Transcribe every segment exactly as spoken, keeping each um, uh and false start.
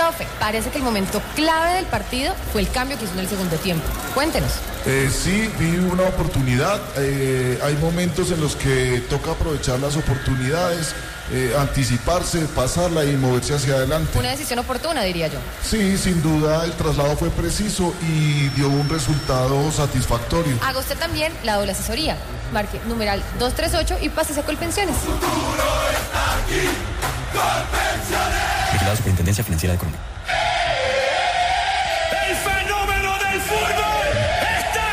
Profe, parece que el momento clave del partido fue el cambio que hizo en el segundo tiempo. Cuéntenos. Eh, sí, vi una oportunidad. Eh, hay momentos en los que toca aprovechar las oportunidades, eh, anticiparse, pasarla y moverse hacia adelante. Una decisión oportuna, diría yo. Sí, sin duda el traslado fue preciso y dio un resultado satisfactorio. Haga usted también la doble asesoría. Marque numeral dos tres ocho y pásese a Colpensiones. El futuro está aquí. Colpensiones. Vigilado Superintendencia Financiera de Colombia. El fenómeno del fútbol está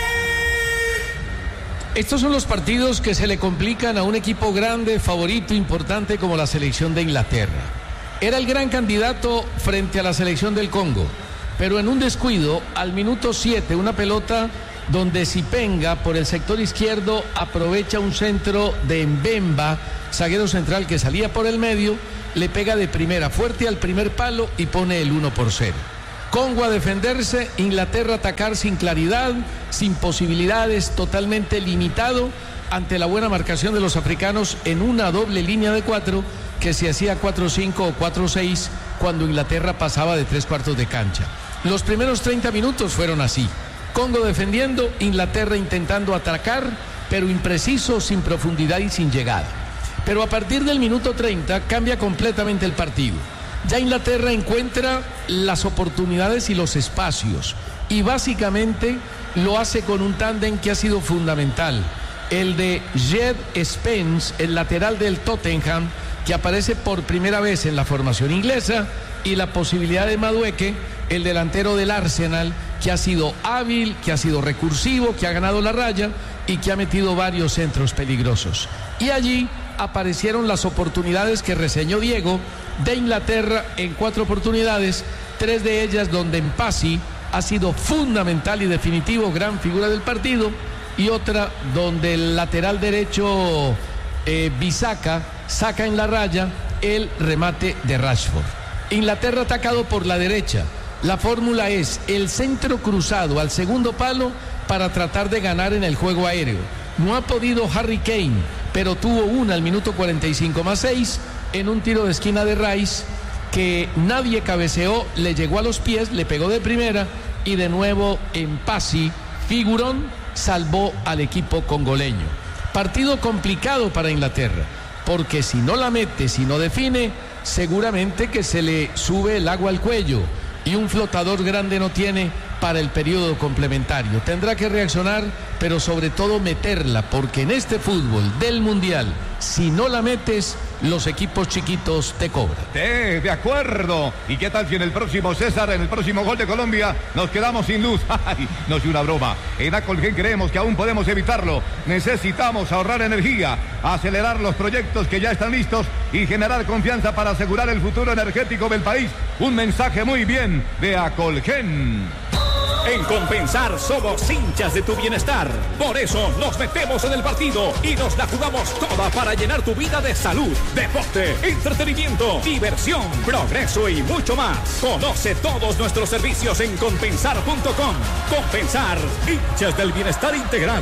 aquí. Estos son los partidos que se le complican a un equipo grande, favorito, importante como la selección de Inglaterra. Era el gran candidato frente a la selección del Congo, pero en un descuido, al minuto siete, una pelota donde Sipenga por el sector izquierdo aprovecha un centro de Mbemba, zaguero central que salía por el medio, le pega de primera fuerte al primer palo y pone el uno por cero. Congo a defenderse, Inglaterra a atacar sin claridad, sin posibilidades, totalmente limitado ante la buena marcación de los africanos en una doble línea de cuatro que se hacía cuatro cinco o cuatro seis cuando Inglaterra pasaba de tres cuartos de cancha. Los primeros treinta minutos fueron así. Congo defendiendo, Inglaterra intentando atacar, pero impreciso, sin profundidad y sin llegada. Pero a partir del minuto treinta cambia completamente el partido. Ya Inglaterra encuentra las oportunidades y los espacios, y básicamente lo hace con un tándem que ha sido fundamental. El de Jed Spence, el lateral del Tottenham, que aparece por primera vez en la formación inglesa, y la posibilidad de Madueke, el delantero del Arsenal, que ha sido hábil, que ha sido recursivo, que ha ganado la raya y que ha metido varios centros peligrosos. Y allí aparecieron las oportunidades que reseñó Diego de Inglaterra en cuatro oportunidades, tres de ellas donde Mpasi ha sido fundamental y definitivo, gran figura del partido, y otra donde el lateral derecho eh, Bisaca saca en la raya el remate de Rashford. Inglaterra atacado por la derecha. La fórmula es el centro cruzado al segundo palo para tratar de ganar en el juego aéreo. No ha podido Harry Kane, pero tuvo una al minuto cuarenta y cinco más seis en un tiro de esquina de Rice que nadie cabeceó, le llegó a los pies, le pegó de primera y de nuevo Mpasi, figurón, salvó al equipo congoleño. Partido complicado para Inglaterra, porque si no la mete, si no define, seguramente que se le sube el agua al cuello. Y un flotador grande no tiene para el periodo complementario. Tendrá que reaccionar, pero sobre todo meterla, porque en este fútbol del Mundial, si no la metes, los equipos chiquitos te cobran. Eh, de acuerdo. ¿Y qué tal si en el próximo, César, en el próximo gol de Colombia, nos quedamos sin luz? Ay, no es una broma. En Acolgen creemos que aún podemos evitarlo. Necesitamos ahorrar energía, acelerar los proyectos que ya están listos y generar confianza para asegurar el futuro energético del país. Un mensaje muy bien de Acolgen. En Compensar somos hinchas de tu bienestar. Por eso nos metemos en el partido y nos la jugamos toda para llenar tu vida de salud, deporte, entretenimiento, diversión, progreso y mucho más. Conoce todos nuestros servicios en compensar punto com. Compensar, hinchas del bienestar integral.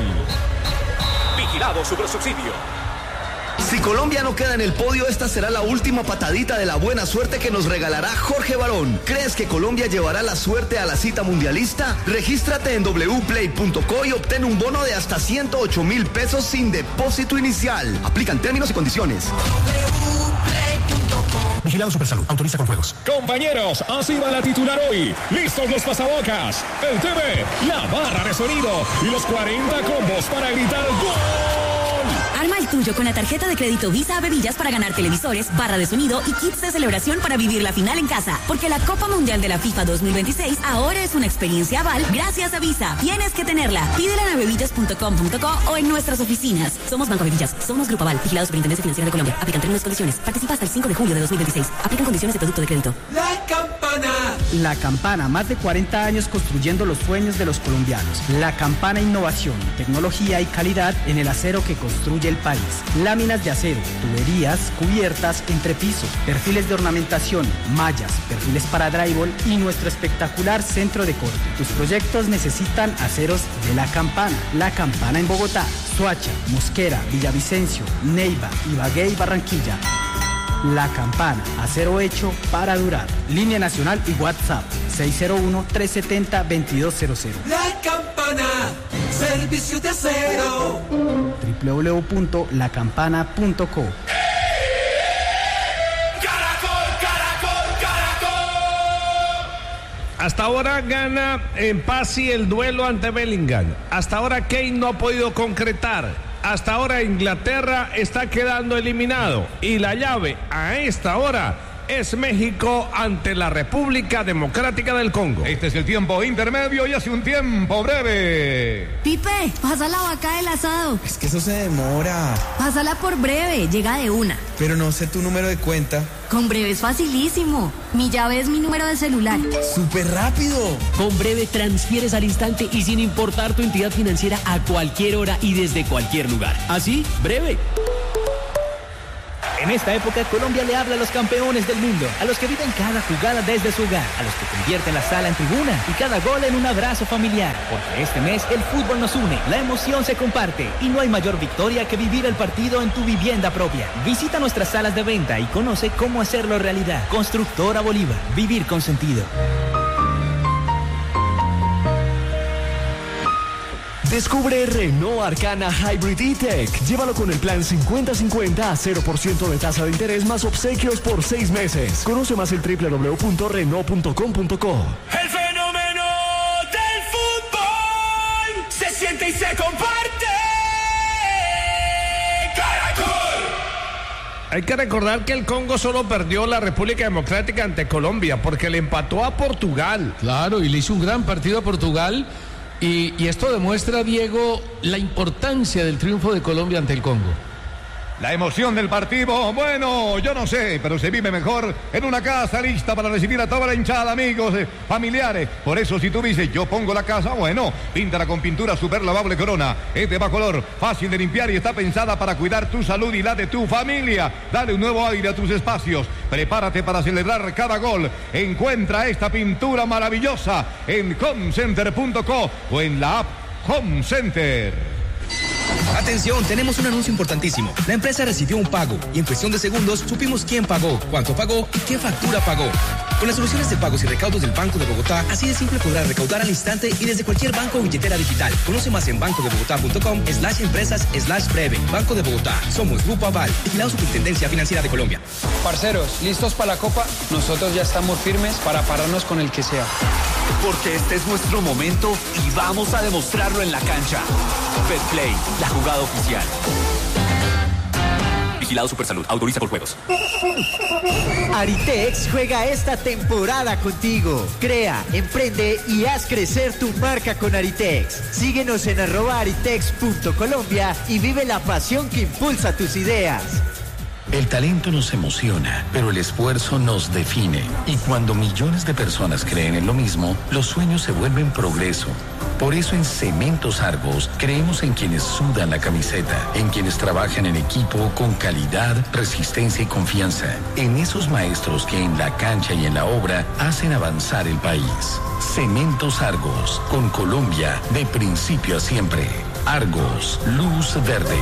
Vigilado Supersubsidio. Si Colombia no queda en el podio, esta será la última patadita de la buena suerte que nos regalará Jorge Barón. ¿Crees que Colombia llevará la suerte a la cita mundialista? Regístrate en doble u play punto co y obtén un bono de hasta ciento ocho mil pesos sin depósito inicial. Aplican términos y condiciones. Vigilado Supersalud. Autoriza con juegos. Compañeros, así va la titular hoy. Listos los pasabocas, el T V, la barra de sonido y los cuarenta combos para gritar ¡gol! Arma el tuyo con la tarjeta de crédito Visa a Bebillas para ganar televisores, barra de sonido y kits de celebración para vivir la final en casa. Porque la Copa Mundial de la FIFA dos mil veintiséis ahora es una experiencia aval gracias a Visa. Tienes que tenerla. Pídela en bebillas punto com punto co o en nuestras oficinas. Somos Banco Bebillas. Somos Grupo Aval. Vigilado Superintendencia Financiera de Colombia. Aplican términos y condiciones. Participa hasta el cinco de julio de dos mil veintiséis. Aplican condiciones de producto de crédito. La Campana. La Campana. Más de cuarenta años construyendo los sueños de los colombianos. La Campana. Innovación, tecnología y calidad en el acero que construye el país. Láminas de acero, tuberías, cubiertas, entrepiso, perfiles de ornamentación, mallas, perfiles para drywall y nuestro espectacular centro de corte. Tus proyectos necesitan aceros de La Campana. La Campana en Bogotá, Soacha, Mosquera, Villavicencio, Neiva, Ibagué y Barranquilla. La Campana, acero hecho para durar. Línea nacional y WhatsApp seis cero uno, tres siete cero, dos dos cero cero. La Campana, servicio de acero. doble u doble u doble u punto la campana punto co. Hasta ahora gana en Pasi el duelo ante Bellingham. Hasta ahora Kane no ha podido concretar. Hasta ahora Inglaterra está quedando eliminado. Y la llave a esta hora es México ante la República Democrática del Congo. Este es el tiempo intermedio y hace un tiempo breve. Pipe, pasa la vaca del asado. Es que eso se demora. Pásala por Breve, llega de una. Pero no sé tu número de cuenta. Con Breve es facilísimo. Mi llave es mi número de celular. ¡Súper rápido! Con Breve transfieres al instante y sin importar tu entidad financiera a cualquier hora y desde cualquier lugar. Así, Breve. En esta época, Colombia le habla a los campeones del mundo, a los que viven cada jugada desde su hogar, a los que convierten la sala en tribuna y cada gol en un abrazo familiar. Porque este mes el fútbol nos une, la emoción se comparte y no hay mayor victoria que vivir el partido en tu vivienda propia. Visita nuestras salas de venta y conoce cómo hacerlo realidad. Constructora Bolívar, vivir con sentido. Descubre Renault Arcana Hybrid E-Tech. Llévalo con el plan cincuenta cincuenta a cero por ciento de tasa de interés más obsequios por seis meses. Conoce más el doble u doble u doble u punto renault punto com punto co. El fenómeno del fútbol se siente y se comparte. ¡Caracol! Hay que recordar que el Congo solo perdió la República Democrática ante Colombia porque le empató a Portugal. Claro, y le hizo un gran partido a Portugal. Y, y esto demuestra, Diego, la importancia del triunfo de Colombia ante el Congo. La emoción del partido, bueno, yo no sé, pero se vive mejor en una casa lista para recibir a toda la hinchada, amigos, eh, familiares. Por eso, si tú dices, yo pongo la casa, bueno, píntala con pintura super lavable Corona. Es de bajo color, fácil de limpiar y está pensada para cuidar tu salud y la de tu familia. Dale un nuevo aire a tus espacios. Prepárate para celebrar cada gol. Encuentra esta pintura maravillosa en home center punto co o en la app Home Center. Atención, tenemos un anuncio importantísimo. La empresa recibió un pago y en cuestión de segundos supimos quién pagó, cuánto pagó y qué factura pagó. Con las soluciones de pagos y recaudos del Banco de Bogotá, así de simple podrás recaudar al instante y desde cualquier banco o billetera digital. Conoce más en banco de bogotá punto com slash empresas slash breve. Banco de Bogotá. Somos Grupo Aval, vigilado Superintendencia Financiera de Colombia. Parceros, ¿listos para la Copa? Nosotros ya estamos firmes para pararnos con el que sea. Porque este es nuestro momento y vamos a demostrarlo en la cancha. Betplay, la jugada oficial. Vigilado Supersalud, autoriza por juegos. Aritex juega esta temporada contigo. Crea, emprende y haz crecer tu marca con Aritex. Síguenos en arroba aritex punto colombia y vive la pasión que impulsa tus ideas. El talento nos emociona, pero el esfuerzo nos define. Y cuando millones de personas creen en lo mismo, los sueños se vuelven progreso. Por eso en Cementos Argos creemos en quienes sudan la camiseta, en quienes trabajan en equipo con calidad, resistencia y confianza, en esos maestros que en la cancha y en la obra hacen avanzar el país. Cementos Argos, con Colombia de principio a siempre. Argos, luz verde.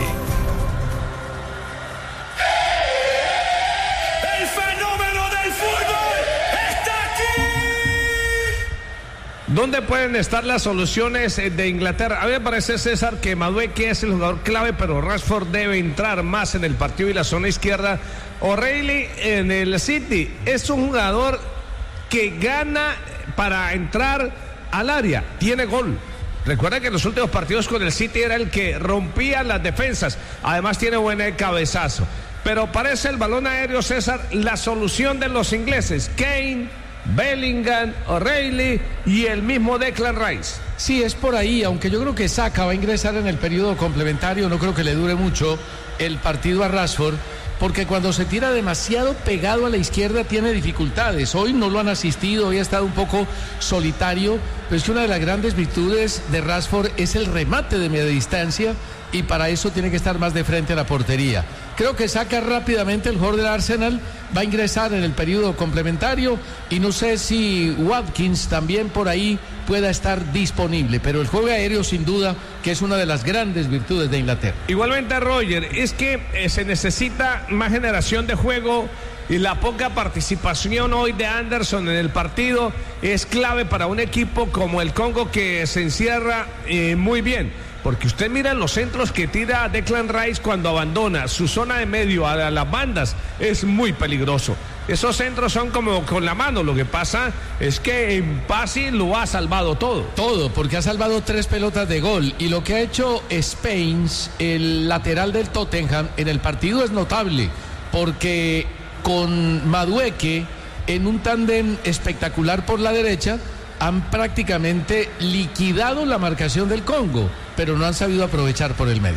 ¿Dónde pueden estar las soluciones de Inglaterra? A mí me parece, César, que Madueke es el jugador clave, pero Rashford debe entrar más en el partido y la zona izquierda. O'Reilly en el City es un jugador que gana para entrar al área, tiene gol. Recuerda que en los últimos partidos con el City era el que rompía las defensas, además tiene buen cabezazo. Pero parece el balón aéreo, César, la solución de los ingleses. Kane, Bellingham, O'Reilly y el mismo Declan Rice. Sí, es por ahí, aunque yo creo que Saka va a ingresar en el periodo complementario, no creo que le dure mucho el partido a Rashford, porque cuando se tira demasiado pegado a la izquierda tiene dificultades. Hoy no lo han asistido, hoy ha estado un poco solitario, pero es que una de las grandes virtudes de Rashford es el remate de media distancia y para eso tiene que estar más de frente a la portería. Creo que Saka rápidamente, el jugador del Arsenal, va a ingresar en el periodo complementario y no sé si Watkins también por ahí pueda estar disponible, pero el juego aéreo sin duda que es una de las grandes virtudes de Inglaterra. Igualmente, Roger, es que eh, se necesita más generación de juego y la poca participación hoy de Anderson en el partido es clave para un equipo como el Congo, que se encierra eh, muy bien. Porque usted mira los centros que tira Declan Rice cuando abandona su zona de medio a las bandas, es muy peligroso. Esos centros son como con la mano. Lo que pasa es que en Pasi lo ha salvado todo. Todo, porque ha salvado tres pelotas de gol. Y lo que ha hecho Spence, el lateral del Tottenham, en el partido es notable. Porque con Madueke, en un tándem espectacular por la derecha, han prácticamente liquidado la marcación del Congo, pero no han sabido aprovechar por el medio.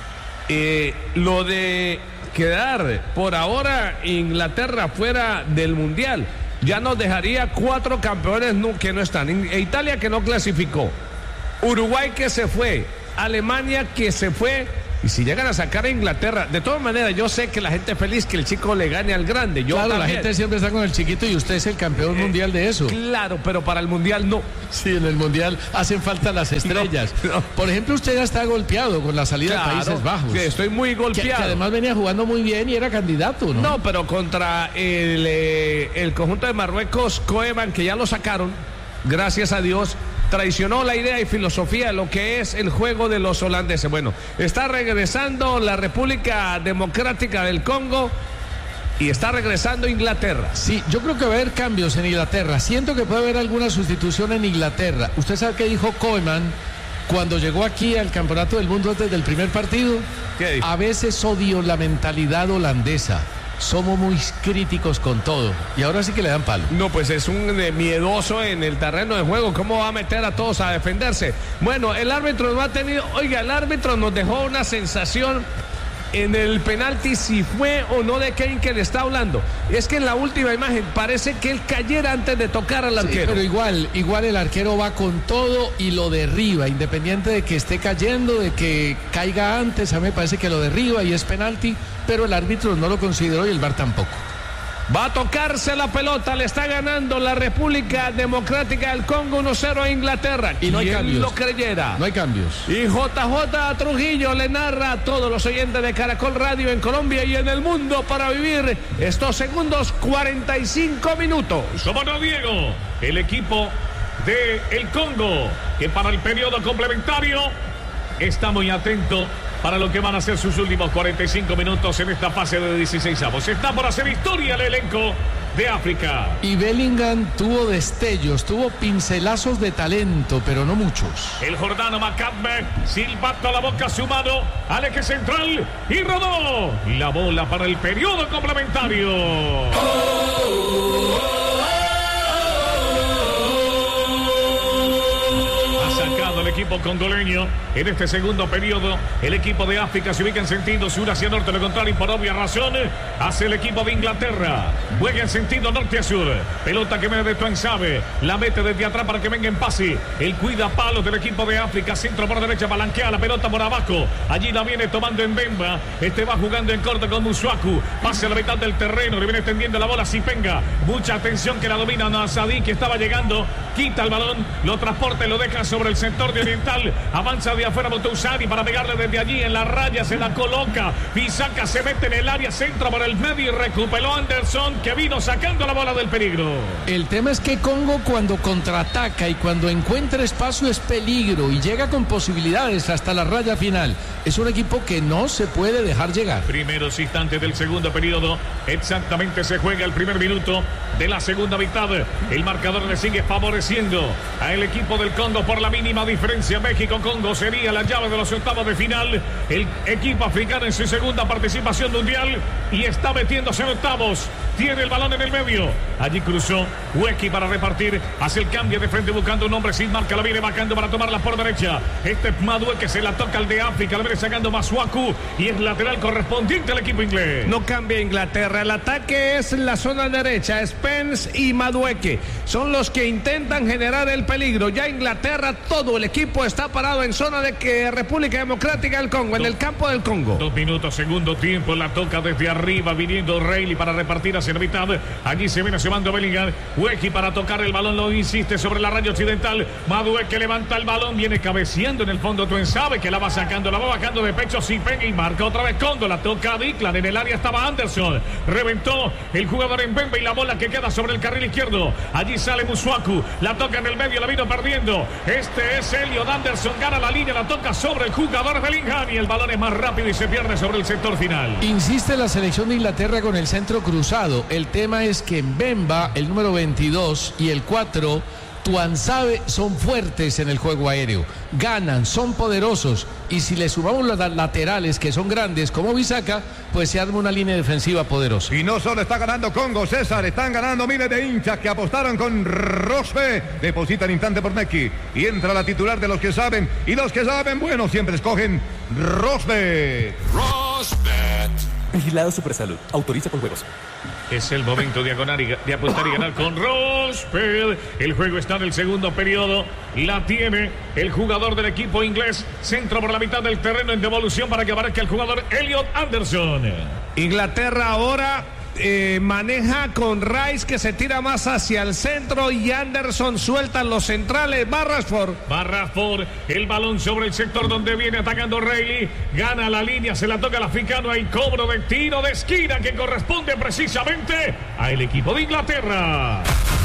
Eh, lo de quedar por ahora Inglaterra fuera del Mundial ya nos dejaría cuatro campeones que no están. Italia, que no clasificó, Uruguay, que se fue, Alemania, que se fue. Y si llegan a sacar a Inglaterra, de todas maneras, yo sé que la gente es feliz que el chico le gane al grande. Yo claro, también. La gente siempre está con el chiquito y usted es el campeón eh, mundial de eso. Claro, pero para el mundial no. Sí, en el mundial hacen falta las estrellas. No, no. Por ejemplo, usted ya está golpeado con la salida claro, de Países Bajos. Sí, estoy muy golpeado. Que, que además venía jugando muy bien y era candidato, ¿no? No, pero contra el, eh, el conjunto de Marruecos, Koeman, que ya lo sacaron, gracias a Dios, traicionó la idea y filosofía de lo que es el juego de los holandeses. Bueno, está regresando la República Democrática del Congo y está regresando Inglaterra. Sí, yo creo que va a haber cambios en Inglaterra. Siento que puede haber alguna sustitución en Inglaterra. ¿Usted sabe qué dijo Koeman cuando llegó aquí al Campeonato del Mundo desde el primer partido? ¿Qué dijo? A veces odio la mentalidad holandesa. Somos muy críticos con todo. Y ahora sí que le dan palo. No, pues es un eh, miedoso en el terreno de juego. ¿Cómo va a meter a todos a defenderse? Bueno, el árbitro no ha tenido... Oiga, el árbitro nos dejó una sensación en el penalti, si fue o no de Kane que le está hablando. Es que en la última imagen parece que él cayera antes de tocar al arquero. Sí, pero igual, igual el arquero va con todo y lo derriba, independiente de que esté cayendo, de que caiga antes. A mí me parece que lo derriba y es penalti, pero el árbitro no lo consideró y el V A R tampoco. Va a tocarse la pelota, le está ganando la República Democrática del Congo uno cero a Inglaterra. Y no hay ¿Quién cambios. lo creyera? No hay cambios. Y J J Trujillo le narra a todos los oyentes de Caracol Radio en Colombia y en el mundo para vivir estos segundos cuarenta y cinco minutos. Somos Diego, el equipo de el Congo, que para el periodo complementario está muy atento para lo que van a ser sus últimos cuarenta y cinco minutos en esta fase de dieciséis avos. Está por hacer historia el elenco de África. Y Bellingham tuvo destellos, tuvo pincelazos de talento, pero no muchos. El jordano Macabbe, silbato a la boca, su mano al eje central y rodó la bola para el periodo complementario. Oh, oh, oh. El equipo congoleño en este segundo periodo. El equipo de África se ubica en sentido sur hacia norte, lo contrario, y por obvia razón hace el equipo de Inglaterra. Juega en sentido norte a sur. Pelota que viene de Tuansabe, la mete desde atrás para que venga en pase. El cuida palos del equipo de África, centro por derecha, balanquea la pelota por abajo. Allí la viene tomando en Bemba. Este va jugando en corte con Musuaku. Pase a la mitad del terreno, le viene extendiendo la bola a Sipenga. Mucha atención que la domina Nasadi, que estaba llegando. Quita el balón, lo transporta y lo deja sobre el sector de Oriental. Avanza de afuera Motousani para pegarle desde allí en la raya, se la coloca. Pisaka se mete en el área, centro por el medio y recuperó Anderson, que vino sacando la bola del peligro. El tema es que Congo, cuando contraataca y cuando encuentra espacio, es peligro y llega con posibilidades hasta la raya final. Es un equipo que no se puede dejar llegar. Primeros instantes del segundo periodo, exactamente se juega el primer minuto de la segunda mitad. El marcador le sigue favoreciendo al equipo del Congo por la mínima diferencia. México-Congo sería la llave de los octavos de final. El equipo africano en su segunda participación mundial y está metiéndose en octavos. Tiene el balón en el medio. Allí cruzó Hueki para repartir. Hace el cambio de frente buscando un hombre sin marca. La viene bajando para tomarla por derecha. Este es Madue, que se la toca al de África. La viene sacando Masuaku y es lateral correspondiente al equipo inglés. No cambia Inglaterra. El ataque es la zona derecha. Spence y Madueke son los que intentan generar el peligro. Ya Inglaterra, todo el equipo está parado en zona de que República Democrática del Congo, en el campo del Congo. Dos minutos, segundo tiempo. La toca desde arriba, viniendo Reilly para repartir a hacia la mitad. Allí se viene sumando Bellingham. Huequi para tocar el balón, lo insiste sobre la raya occidental. Madueque levanta el balón, viene cabeceando en el fondo. Tuanzebe que la va sacando, la va bajando de pecho. Zipenga y marca otra vez Congo. La toca Declan. En el área estaba Anderson. Reventó el jugador en Mbembe y la bola que queda sobre el carril izquierdo. Allí sale Musuaku. La toca en el medio, la vino perdiendo. Este es Elliot Anderson. Gana la línea, la toca sobre el jugador Bellingham. Y el balón es más rápido y se pierde sobre el sector final. Insiste la selección de Inglaterra con el centro cruzado. El tema es que Mbemba, el número veintidós, y el cuatro, Tuanzebe, son fuertes en el juego aéreo. Ganan, son poderosos. Y si le sumamos los laterales, que son grandes, como Bisaca, pues se arma una línea defensiva poderosa. Y no solo está ganando Congo, César, están ganando miles de hinchas que apostaron con Rosbe. Depositan instante por Neki. Y entra la titular de los que saben. Y los que saben, bueno, siempre escogen Rosbe. Rosbet. Vigilado Supersalud. Autoriza con juegos. Es el momento de, y, de apostar y ganar con Rosbet. El juego está en el segundo periodo. La tiene el jugador del equipo inglés. Centro por la mitad del terreno en devolución para que aparezca el jugador Elliot Anderson. Inglaterra ahora eh, maneja con Rice, que se tira más hacia el centro, y Anderson suelta los centrales. Va Rashford. Va Rashford. El balón sobre el sector donde viene atacando Reilly. Gana la línea, se la toca al africano. Hay cobro de tiro de esquina que corresponde precisamente al equipo de Inglaterra.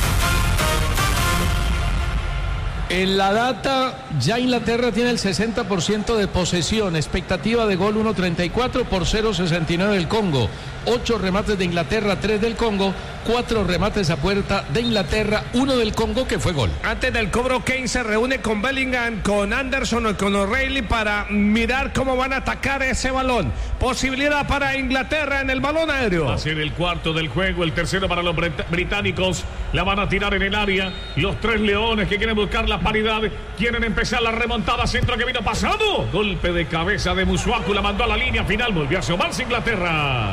En la data, ya Inglaterra tiene el sesenta por ciento de posesión, expectativa de gol uno treinta y cuatro por cero sesenta y nueve del Congo. ocho remates de Inglaterra, tres del Congo, cuatro remates a puerta de Inglaterra, uno del Congo que fue gol. Antes del cobro, Kane se reúne con Bellingham, con Anderson o con O'Reilly para mirar cómo van a atacar ese balón. Posibilidad para Inglaterra en el balón aéreo. Va a ser el cuarto del juego, el tercero para los británicos. La van a tirar en el área. Los tres leones que quieren buscar la paridad, quieren empezar la remontada. Centro que vino pasado. Golpe de cabeza de Musuaku, la mandó a la línea final. Volvió a asomarse Inglaterra.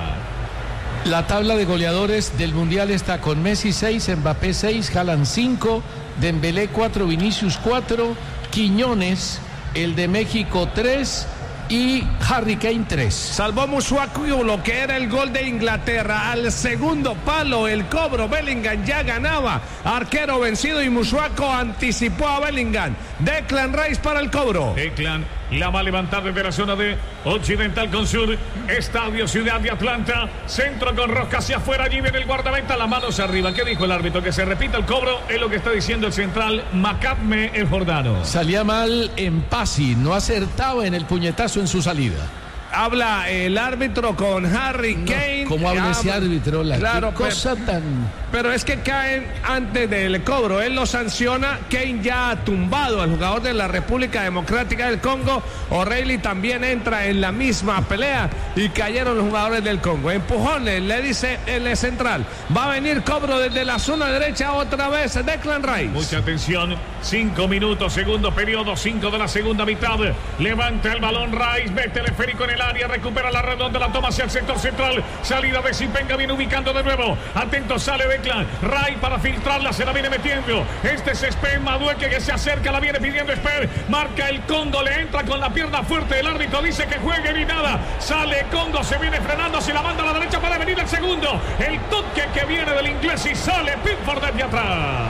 La tabla de goleadores del Mundial está con Messi seis, Mbappé seis, Haaland cinco, Dembélé cuatro, Vinicius cuatro, Quiñones, el de México tres y Harry Kane tres. Salvó Musuaku lo que era el gol de Inglaterra. Al segundo palo el cobro, Bellingham ya ganaba. Arquero vencido y Musuaku anticipó a Bellingham. Declan Rice para el cobro. Declan la va a levantar desde la zona de Occidental con Sur. Estadio Ciudad de Atlanta. Centro con rosca hacia afuera. Allí viene el guardameta. Las manos arriba. ¿Qué dijo el árbitro? Que se repita el cobro. Es lo que está diciendo el central Macadme el Jordano. Salía mal en Pasi. No acertaba en el puñetazo en su salida. Habla el árbitro con Harry Kane. No, ¿cómo habla ese árbitro? La claro, qué cosa pero, tan... pero es que caen antes del cobro. Él lo sanciona. Kane ya ha tumbado al jugador de la República Democrática del Congo. O'Reilly también entra en la misma pelea y cayeron los jugadores del Congo. Empujones, le dice el central. Va a venir cobro desde la zona derecha otra vez Declan Rice. Mucha atención. Cinco minutos, segundo periodo, cinco de la segunda mitad. Levanta el balón Rice, ve teleférico en el área, recupera la redonda, la toma hacia el sector central. Salida de Zipenga, viene ubicando de nuevo. Atento, sale Declan Rice para filtrarla, se la viene metiendo. Este es Esper Madueque que se acerca, la viene pidiendo Esper. Marca el Congo, le entra con la pierna fuerte. El árbitro dice que juegue ni nada. Sale Congo, se viene frenando, si la manda a la derecha para venir el segundo. El toque que viene del inglés y sale Pickford desde atrás.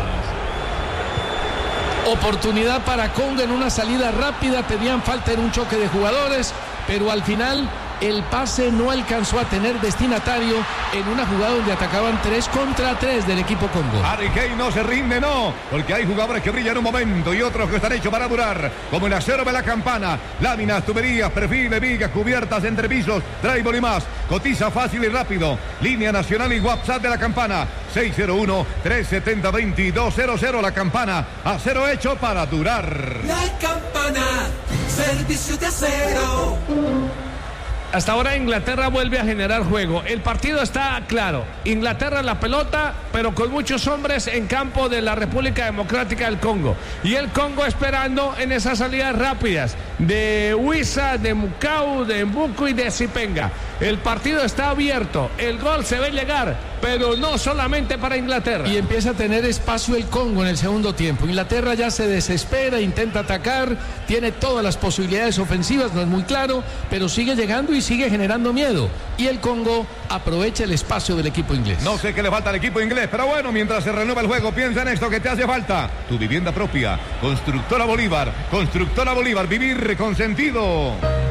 Oportunidad para Congo en una salida rápida, tenían falta en un choque de jugadores, pero al final el pase no alcanzó a tener destinatario en una jugada donde atacaban tres contra tres del equipo Congo. Harry Kane no se rinde, no, porque hay jugadores que brillan un momento y otros que están hechos para durar, como el acero de la campana, láminas, tuberías, perfiles, vigas, cubiertas, entrepisos, drywall y más. Cotiza fácil y rápido. Línea nacional y WhatsApp de la campana seis cero uno, tres siete cero, dos dos cero cero. La campana, acero hecho para durar. La campana, servicio de acero. Hasta ahora Inglaterra vuelve a generar juego. El partido está claro. Inglaterra en la pelota, pero con muchos hombres en campo de la República Democrática del Congo. Y el Congo esperando en esas salidas rápidas de Wissa, de Mukau, de Mbuku y de Zipenga. El partido está abierto. El gol se ve llegar. pero no solamente para Inglaterra. Y empieza a tener espacio el Congo en el segundo tiempo. Inglaterra ya se desespera, intenta atacar, tiene todas las posibilidades ofensivas, no es muy claro, pero sigue llegando y sigue generando miedo. Y el Congo aprovecha el espacio del equipo inglés. No sé qué le falta al equipo inglés, pero bueno, mientras se renueva el juego, piensa en esto que te hace falta. Tu vivienda propia. Constructora Bolívar. Constructora Bolívar. Vivir con sentido.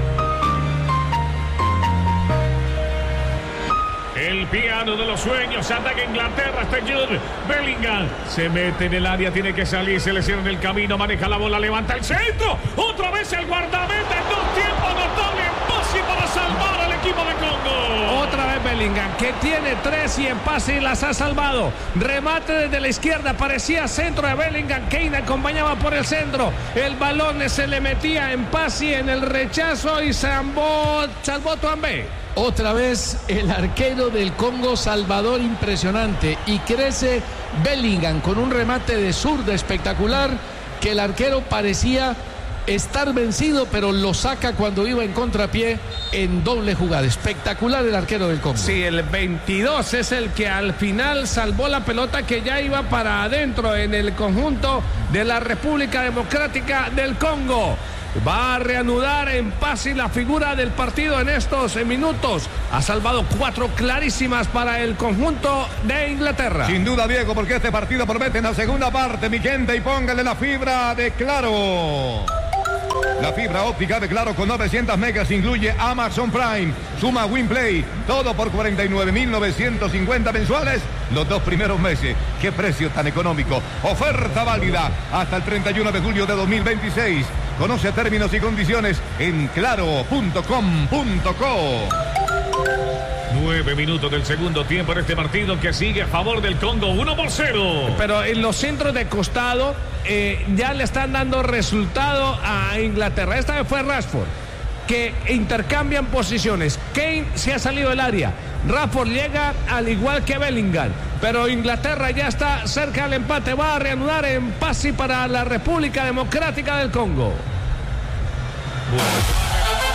El piano de los sueños, ataca Inglaterra, está Jude Bellingham, se mete en el área, tiene que salir, se le cierra en el camino, maneja la bola, levanta el centro, otra vez el guardameta, en dos tiempos, notable pase para salvar al equipo de Congo. Otra vez Bellingham, que tiene tres y en pase y las ha salvado. Remate desde la izquierda, parecía centro de Bellingham, Kane acompañaba por el centro, el balón se le metía en pase en el rechazo y salvó, salvó Tuambé. Otra vez el arquero del Congo, Salvador, impresionante. Y crece Bellingham con un remate de zurda espectacular, que el arquero parecía estar vencido, pero lo saca cuando iba en contrapié en doble jugada. Espectacular el arquero del Congo. Sí, el veintidós es el que al final salvó la pelota que ya iba para adentro en el conjunto de la República Democrática del Congo. Va a reanudar en pase la figura del partido en estos minutos. Ha salvado cuatro clarísimas para el conjunto de Inglaterra. Sin duda, Diego, porque este partido promete en la segunda parte, mi gente, y póngale la fibra de Claro. La fibra óptica de Claro con novecientos megas incluye Amazon Prime, Suma Winplay, todo por cuarenta y nueve mil novecientos cincuenta mensuales los dos primeros meses. ¡Qué precio tan económico! Oferta válida hasta el treinta y uno de julio de dos mil veintiséis. Conoce términos y condiciones en claro punto com punto co. Nueve minutos del segundo tiempo en este partido que sigue a favor del Congo, uno por cero. Pero en los centros de costado eh, ya le están dando resultado a Inglaterra. Esta vez fue Rashford, que intercambian posiciones. Kane se ha salido del área. Rashford llega al igual que Bellingham. Pero Inglaterra ya está cerca del empate. Va a reanudar en pase para la República Democrática del Congo. Bueno.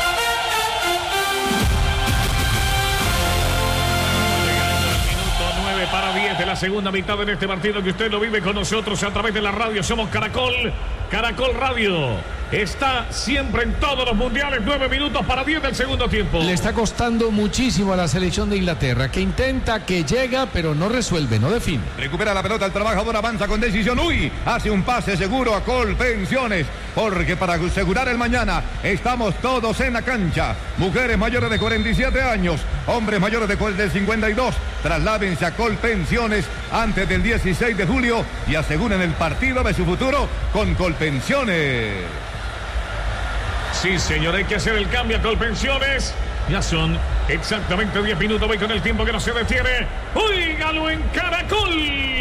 Para diez de la segunda mitad en este partido que usted lo vive con nosotros a través de la radio. Somos Caracol, Caracol Radio. Está siempre en todos los mundiales. Nueve minutos para diez del segundo tiempo. Le está costando muchísimo a la selección de Inglaterra, que intenta, que llega, pero no resuelve, no define. Recupera la pelota, el trabajador avanza con decisión. Uy, hace un pase seguro a Colpensiones, porque para asegurar el mañana estamos todos en la cancha. Mujeres mayores de cuarenta y siete años, hombres mayores de cincuenta y dos, trasládense a Colpensiones antes del dieciséis de julio y aseguren el partido de su futuro con Colpensiones. Sí, señor, hay que hacer el cambio a Colpensiones. Ya son exactamente diez minutos. Voy con el tiempo que no se detiene. ¡Óigalo en Caracol!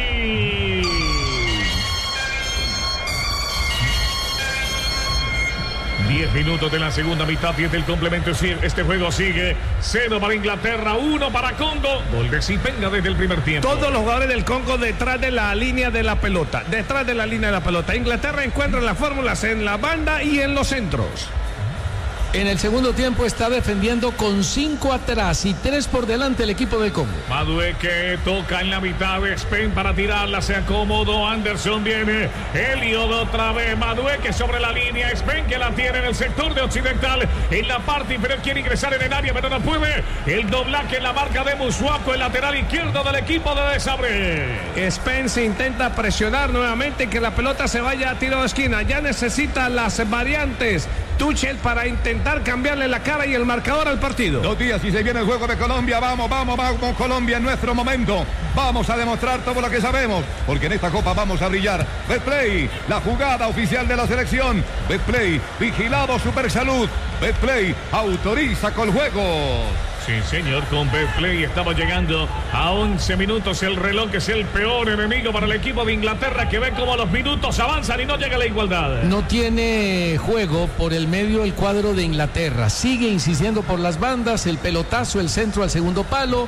diez minutos de la segunda mitad, diez del complemento. Este juego sigue cero para Inglaterra, uno para Congo. Gol de Zipenga desde el primer tiempo. Todos los jugadores del Congo detrás de la línea de la pelota. Detrás de la línea de la pelota. Inglaterra encuentra las fórmulas en la banda y en los centros. En el segundo tiempo está defendiendo con cinco atrás y tres por delante el equipo del Congo. Madueke toca en la mitad de Spain para tirarla, se acomodó Anderson, viene Eliot otra vez, Madueke sobre la línea, Spain que la tiene en el sector de Occidental, en la parte inferior quiere ingresar en el área pero no puede, el doblaje en la marca de Musuaco, el lateral izquierdo del equipo de Desabre. Spain se intenta presionar nuevamente que la pelota se vaya a tiro de esquina, ya necesita las variantes Tuchel para intentar cambiarle la cara y el marcador al partido. Dos días y se viene el juego de Colombia. Vamos, vamos, vamos, Colombia en nuestro momento. Vamos a demostrar todo lo que sabemos, porque en esta copa vamos a brillar. Betplay, la jugada oficial de la selección. Betplay, vigilado Supersalud. Betplay, autoriza con juegos. Sí, señor, con Betplay estamos llegando a once minutos. El reloj que es el peor enemigo para el equipo de Inglaterra, que ve cómo los minutos avanzan y no llega la igualdad. No tiene juego por el medio el cuadro de Inglaterra. Sigue insistiendo por las bandas, el pelotazo, el centro al segundo palo.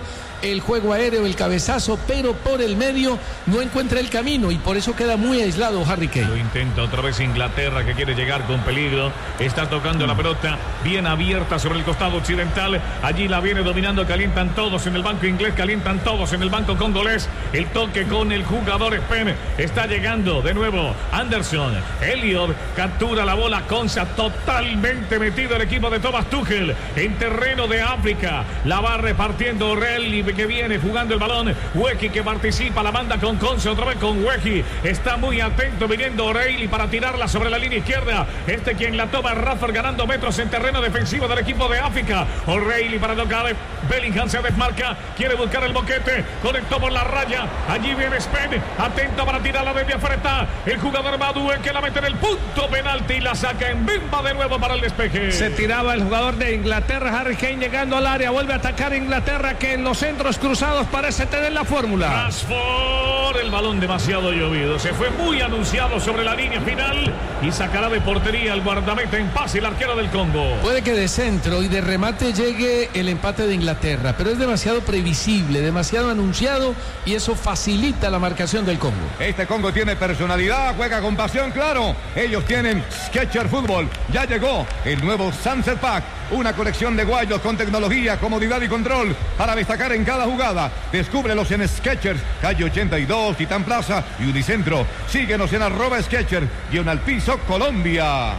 el juego aéreo, el cabezazo, pero por el medio no encuentra el camino y por eso queda muy aislado Harry Kane. Lo intenta otra vez Inglaterra, que quiere llegar con peligro. Está tocando la pelota bien abierta sobre el costado occidental. Allí la viene dominando, calientan todos en el banco inglés, calientan todos en el banco congolés. El toque con el jugador Spen. Está llegando de nuevo Anderson. Elliot captura la bola. Konsa totalmente metido el equipo de Thomas Tuchel en terreno de África. La va repartiendo O'Reilly, que viene jugando el balón. Wehi, que participa, la manda con Konsa, otra vez con Wehi. Está muy atento viniendo O'Reilly para tirarla sobre la línea izquierda. Este quien la toma, Rafford, ganando metros en terreno defensivo del equipo de África. O'Reilly para tocar. Bellingham se desmarca, quiere buscar el boquete, conectó por la raya. Allí viene Spen, atento para tirarla desde afuera. Está el jugador Madue, que la mete en el punto penalti y la saca en bimba de nuevo para el despeje. Se tiraba el jugador de Inglaterra, Harry Kane, llegando al área. Vuelve a atacar Inglaterra, que en los centros cruzados parece tener la fórmula. Rashford, el balón demasiado llovido. Se fue muy anunciado sobre la línea final y sacará de portería el guardameta en pase, el arquero del Congo. Puede que de centro y de remate llegue el empate de Inglaterra, pero es demasiado previsible, demasiado anunciado y eso facilita la marcación del Congo. Este Congo tiene personalidad, juega con pasión, claro. Ellos tienen Skechers Fútbol. Ya llegó el nuevo Sunset Pack, una colección de guayos con tecnología, comodidad y control para destacar en cada jugada. Descúbrelos en Skechers, calle ochenta y dos, Titán Plaza y Unicentro. Síguenos en arroba Skechers, guión al piso Colombia.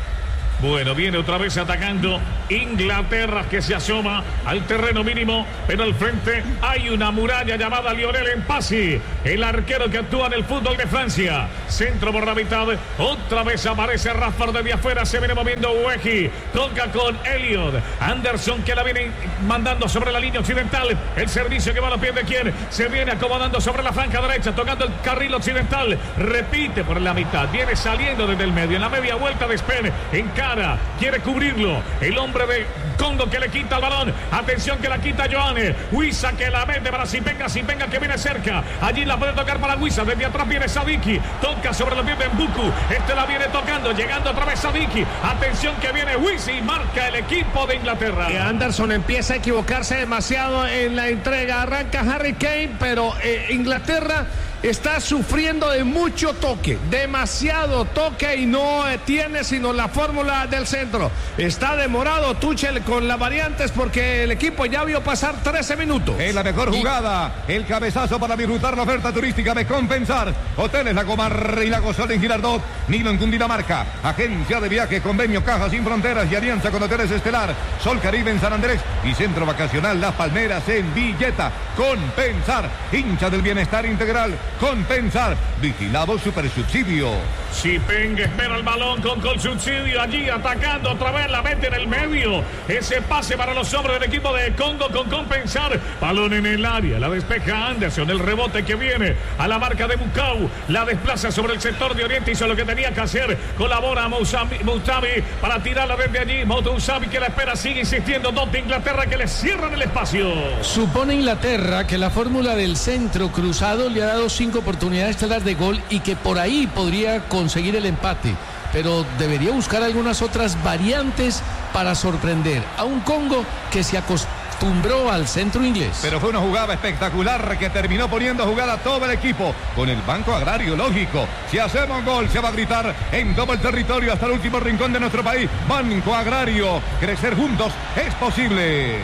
Bueno, viene otra vez atacando Inglaterra, que se asoma al terreno mínimo, pero al frente hay una muralla llamada Lionel Mpassi, el arquero que actúa en el fútbol de Francia. Centro por la mitad, otra vez aparece Rashford desde afuera, se viene moviendo Wehi, toca con Elliot. Anderson, que la viene mandando sobre la línea occidental, el servicio que va a los pies de quien, se viene acomodando sobre la franja derecha, tocando el carril occidental, repite por la mitad, viene saliendo desde el medio, en la media vuelta de Spen, en cara, quiere cubrirlo, el hombre de Congo, que le quita el balón, atención que la quita Joane, Wissa, que la mete para Simpenga, Simpenga que viene cerca, allí la puede tocar para Wissa, desde atrás viene Sadiki, toca sobre los pies de Mbuku, este la viene tocando, llegando otra vez Sadiki, atención que viene Wissa y marca el equipo de Inglaterra. Eh, Anderson empieza a equivocarse demasiado en la entrega, arranca Harry Kane, pero eh, Inglaterra está sufriendo de mucho toque, demasiado toque y no eh, tiene sino la fórmula del centro. Está demorado Tuchel con las variantes porque el equipo ya vio pasar trece minutos. Es la mejor jugada, el cabezazo para disfrutar la oferta turística de Compensar. Hoteles La Comarra y La Gozal en Girardot, Nilo en Cundinamarca, agencia de viaje, convenio Caja Sin Fronteras y alianza con Hoteles Estelar, Sol Caribe en San Andrés y Centro Vacacional Las Palmeras en Villeta. Compensar, hincha del bienestar integral. Compensar, vigilado super subsidio. Simpenga espera el balón con, con subsidio, allí atacando otra vez, la mete en el medio, ese pase para los hombres del equipo de Congo con Compensar, balón en el área, la despeja Anderson, el rebote que viene a la marca de Mukau, la desplaza sobre el sector de Oriente, hizo lo que tenía que hacer, colabora Moutabi para tirarla desde allí, Moutabi que la espera, sigue insistiendo, dos de Inglaterra que le cierran el espacio. Supone Inglaterra que la fórmula del centro cruzado le ha dado cinco oportunidades claras de gol y que por ahí podría conseguir el empate, pero debería buscar algunas otras variantes para sorprender a un Congo que se acostumbró al centro inglés. Pero fue una jugada espectacular que terminó poniendo a jugada todo el equipo con el Banco Agrario, lógico. Si hacemos gol se va a gritar en todo el territorio hasta el último rincón de nuestro país. Banco Agrario, crecer juntos es posible.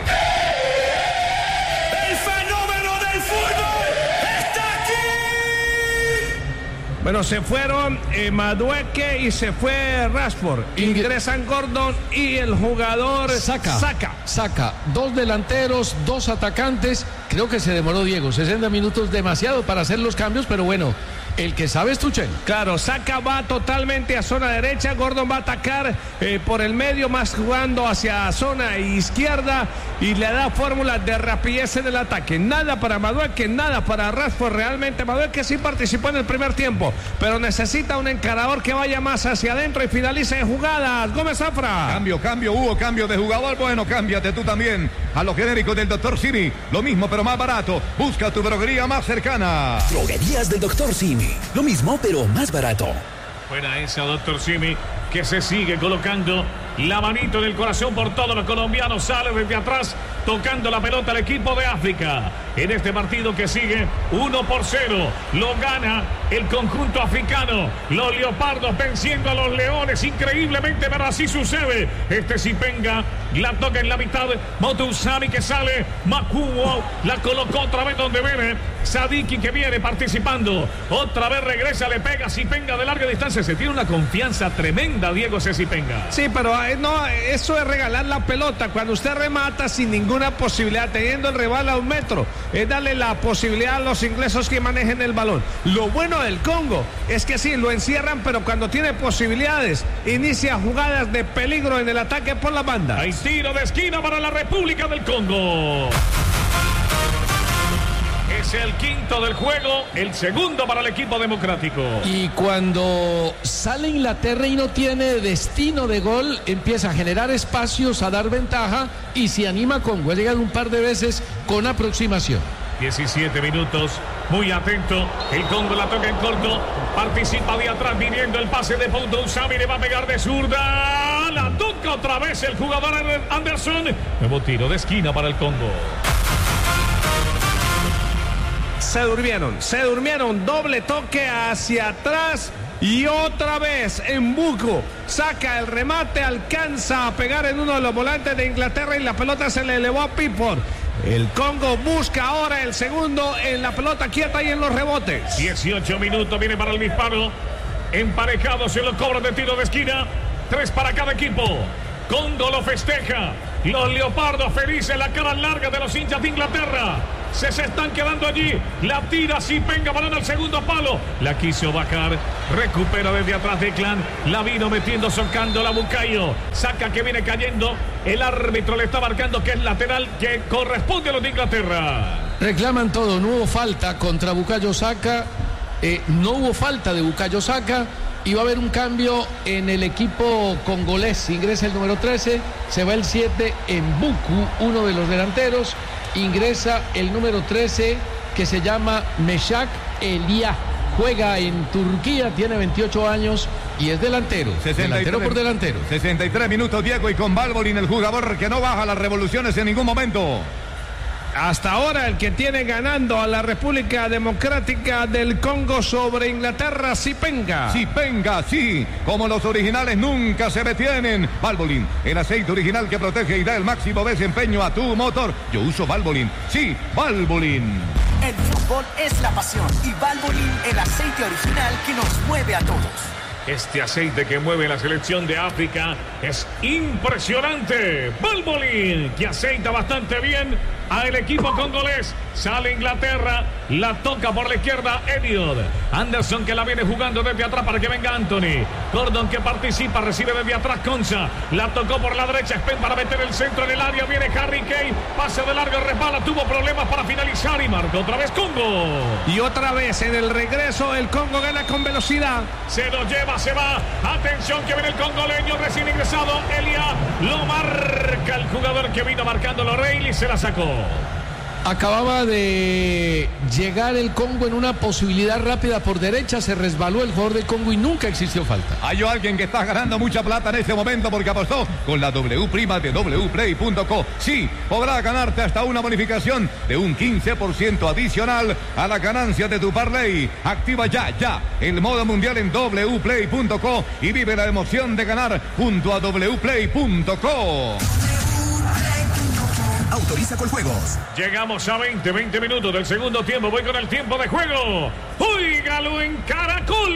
Bueno, se fueron eh, Madueke y se fue Rashford. Ingresan Gordon y el jugador Saka. Saka. Saka. Dos delanteros, dos atacantes. Creo que se demoró Diego. sesenta minutos demasiado para hacer los cambios, pero bueno, el que sabe es Tuchel. Claro, Saka va totalmente a zona derecha. Gordon va a atacar eh, por el medio, más jugando hacia zona izquierda y le da fórmula de rapidez en el ataque. Nada para Madueke, nada para Rashford. Realmente Madueke sí participó en el primer tiempo, pero necesita un encarador que vaya más hacia adentro y finalice en jugadas. Gómez Zafra. Cambio, cambio, hubo cambio de jugador. Bueno, cámbiate tú también a los genéricos del doctor Simi. Lo mismo, pero más barato. Busca tu droguería más cercana. Droguerías del doctor Simi. Lo mismo, pero más barato. Fuera esa, doctor Simi, que se sigue colocando la manito en el corazón por todos los colombianos. Sale desde atrás, tocando la pelota al equipo de África. en este partido que sigue uno por cero. Lo gana el conjunto africano. Los leopardos venciendo a los leones. Increíblemente, pero así sucede. Este Zipenga la toca en la mitad. Moto Usami que sale. Makuo la colocó otra vez donde viene. Sadiki que viene participando. Otra vez regresa, le pega Zipenga de larga distancia. Se tiene una confianza tremenda, Diego, ese Zipenga. Sí, pero eh, no, eso es regalar la pelota. Cuando usted remata sin ninguna posibilidad, teniendo el rival a un metro, es darle la posibilidad a los ingleses que manejen el balón. Lo bueno del Congo es que sí, lo encierran, pero cuando tiene posibilidades, inicia jugadas de peligro en el ataque por la banda. Hay tiro de esquina para la República del Congo. Es el quinto del juego, el segundo para el equipo democrático. Y cuando sale Inglaterra y no tiene destino de gol, empieza a generar espacios, a dar ventaja y se anima con gol. Llega un par de veces con aproximación. diecisiete minutos, muy atento. El Congo la toca en corto. Participa de atrás viniendo el pase de Ponto Usami. Le va a pegar de zurda. La toca otra vez el jugador Anderson. Nuevo tiro de esquina para el Congo. Se durmieron, se durmieron, doble toque hacia atrás y otra vez Mbuku saca el remate, alcanza a pegar en uno de los volantes de Inglaterra y la pelota se le elevó a Pickford. El Congo busca ahora el segundo en la pelota quieta y en los rebotes. dieciocho minutos, viene para el disparo. Emparejado, se lo cobra de tiro de esquina. Tres para cada equipo. Congo lo festeja. Los leopardos felices, la cara larga de los hinchas de Inglaterra. Se, se están quedando allí. La tira Zipenga, balón al segundo palo. La quiso bajar. Recupera desde atrás Declan. La vino metiendo, socando la Bucayo. Saca que viene cayendo. El árbitro le está marcando que es lateral que corresponde a los de Inglaterra. Reclaman todo. No hubo falta contra Bukayo Saka. Eh, no hubo falta de Bukayo Saka. Y va a haber un cambio en el equipo congolés. Ingresa el número trece. Se va el siete Mbuku, uno de los delanteros. Ingresa el número trece que se llama Meshak Elia. Juega en Turquía, tiene veintiocho años y es delantero. sesenta y tres, delantero por delantero. sesenta y tres minutos, Diego, y con Valbolin, el jugador que no baja las revoluciones en ningún momento. Hasta ahora el que tiene ganando a la República Democrática del Congo sobre Inglaterra, Zipenga. Zipenga, sí, como los originales nunca se detienen. Valbolin, el aceite original que protege y da el máximo desempeño a tu motor. Yo uso Valbolin, sí, Valbolin. El fútbol es la pasión y Valbolin, el aceite original que nos mueve a todos. Este aceite que mueve la selección de África es impresionante. Valbolin, que aceita bastante bien al equipo congolés. Sale Inglaterra, la toca por la izquierda Elliot. Anderson que la viene jugando desde atrás para que venga Anthony. Gordon que participa, recibe desde atrás Concha. La tocó por la derecha, Spen para meter el centro en el área. Viene Harry Kane, pase de largo, resbala, tuvo problemas para finalizar y marca otra vez Congo. Y otra vez en el regreso el Congo gana con velocidad. Se lo lleva, se va. Atención que viene el congoleño recién ingresado. Elia lo marca el jugador que vino marcándolo. Reilly se la sacó. Acababa de llegar el Congo en una posibilidad rápida por derecha, se resbaló el jugador del Congo y nunca existió falta. Hay alguien que está ganando mucha plata en este momento porque apostó con la W prima de w play punto co. Sí, podrá ganarte hasta una bonificación de un quince por ciento adicional a la ganancia de tu parlay. Activa ya, ya el modo mundial en w play punto co y vive la emoción de ganar junto a w play punto co. Autoriza con juegos. Llegamos a veinte, veinte minutos del segundo tiempo. Voy con el tiempo de juego. ¡Óigalo en Caracol!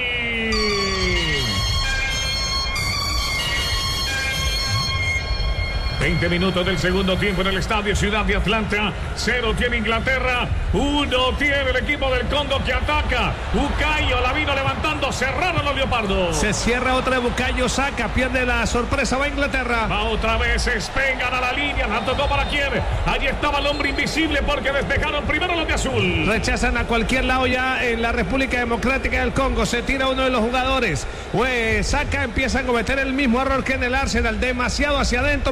veinte minutos del segundo tiempo en el estadio Ciudad de Atlanta. Cero tiene Inglaterra. Uno tiene el equipo del Congo que ataca. Bucayo la vino levantando. Cerraron los leopardos. Se cierra otra Bukayo Saka. Pierde la sorpresa. Va Inglaterra. Va otra vez. Espengan a la línea. La tocó para quién. Allí estaba el hombre invisible porque despejaron primero los de azul. Rechazan a cualquier lado ya en la República Democrática del Congo. Se tira uno de los jugadores. Pues Saka empieza a cometer el mismo error que en el Arsenal. Demasiado hacia adentro donde hay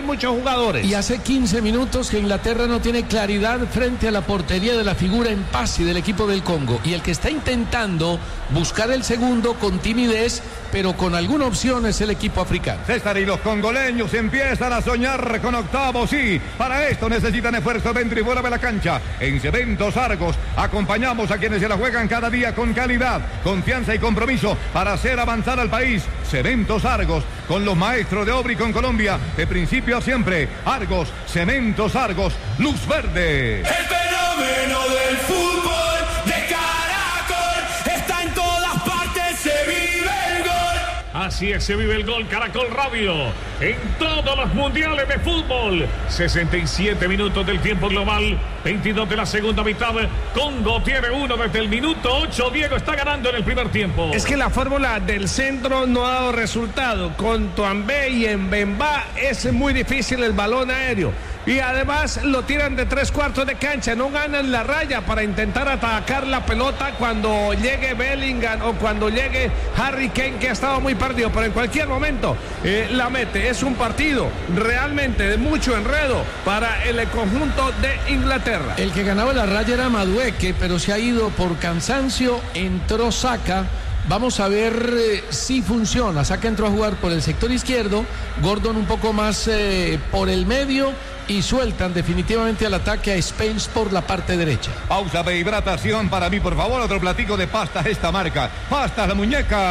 hay muchos jugadores. Y hace quince minutos que Inglaterra no tiene claridad frente a la portería de la figura en pase del equipo del Congo. Y el que está intentando buscar el segundo con timidez, pero con alguna opción, es el equipo africano. César, y los congoleños empiezan a soñar con octavos. Sí, para esto necesitan esfuerzo dentro y fuera de la cancha. En Cementos Argos acompañamos a quienes se la juegan cada día con calidad, confianza y compromiso para hacer avanzar al país. Cementos Argos, con los maestros de obra y con Colombia, de principio a siempre. Argos, Cementos Argos, luz verde. El fenómeno del fútbol de Caracol está en todas partes, se vive el gol. Así es, se vive el gol. Caracol Radio en todos los mundiales de fútbol. sesenta y siete minutos del tiempo global, veintidós de la segunda mitad. Congo tiene uno desde el minuto ocho. Diego está ganando en el primer tiempo. Es que la fórmula del centro no ha dado resultado. Con Tuambé y Mbemba es muy difícil el balón aéreo. Y además lo tiran de tres cuartos de cancha, no ganan la raya para intentar atacar la pelota cuando llegue Bellingham o cuando llegue Harry Kane, que ha estado muy perdido, pero en cualquier momento eh, la mete. Es un partido realmente de mucho enredo para el conjunto de Inglaterra. El que ganaba la raya era Madueke, pero se ha ido por cansancio, entró Saka. Vamos a ver eh, si funciona. Saka entró a jugar por el sector izquierdo, Gordon un poco más eh, por el medio, y sueltan definitivamente al ataque a Spence por la parte derecha. Pausa de hidratación para mí, por favor. Otro platico de pasta esta marca. Pasta la muñeca.